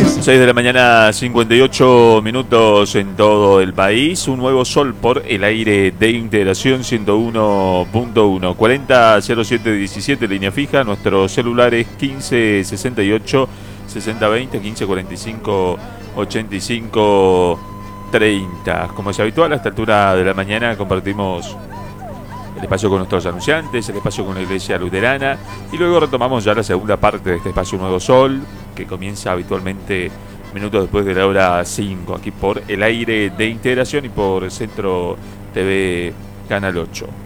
6 de la mañana, 58 minutos en todo el país. Un nuevo sol por el aire de Integración 101.1. 400717, línea fija. Nuestro celular es 1568 6020, 1545 85 30. Como es habitual, a esta altura de la mañana compartimos el espacio con nuestros anunciantes, el espacio con la Iglesia Luterana, y luego retomamos ya la segunda parte de este espacio Nuevo Sol, que comienza habitualmente minutos después de la hora 5, aquí por el aire de Integración y por Centro TV Canal 8.